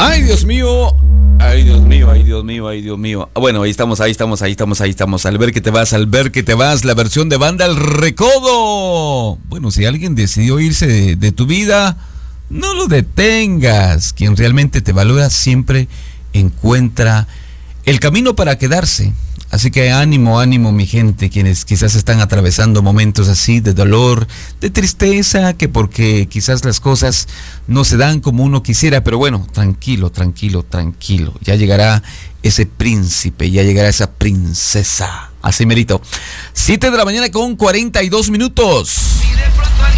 Ay, Dios mío. Ay, Dios mío, ay, Dios mío, ay, Dios mío. Bueno, ahí estamos. Al ver que te vas, la versión de Banda El Recodo. Bueno, si alguien decidió irse de tu vida, no lo detengas. Quien realmente te valora siempre encuentra el camino para quedarse. Así que ánimo, mi gente, quienes quizás están atravesando momentos así de dolor, de tristeza, que porque quizás las cosas no se dan como uno quisiera, pero bueno, tranquilo. Ya llegará ese príncipe, ya llegará esa princesa. Así merito. 7 de la mañana con 42 minutos. Y de pronto